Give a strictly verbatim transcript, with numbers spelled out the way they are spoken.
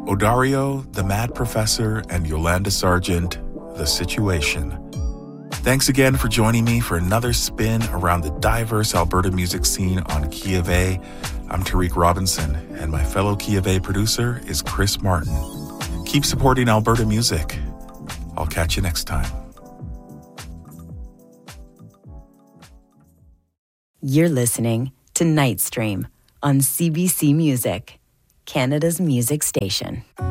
Odario, The Mad Professor, and Yolanda Sargent, The Situation. Thanks again for joining me for another spin around the diverse Alberta music scene on Key of A. I'm Tariq Robinson, and my fellow Key of A producer is Chris Martin. Keep supporting Alberta music. I'll catch you next time. You're listening to Nightstream on C B C Music, Canada's music station.